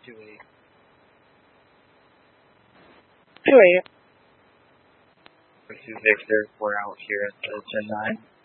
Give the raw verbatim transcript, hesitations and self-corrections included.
two eight. two eight. two Victor, we're out here at the ten nine.